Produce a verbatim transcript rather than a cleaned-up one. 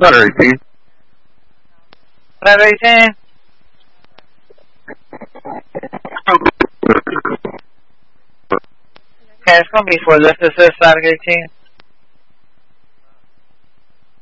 Letter eighteen. Letter eighteen? Okay, it's going to be for this. This is letter eighteen.